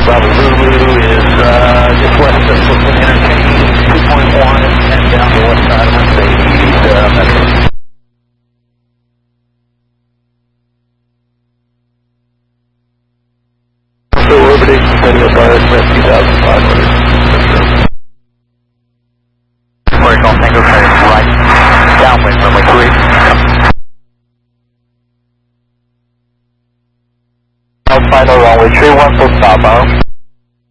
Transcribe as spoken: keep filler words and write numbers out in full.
Bravo Lulu is uh, just west of Brooklyn Interchange, two point one, and down the west side of Mercedes uh, Metro. So orbiting Centennial Park, West two thousand five hundred. Horizontal Tango Ferry, right, downwind runway three. Final runway three one for stop,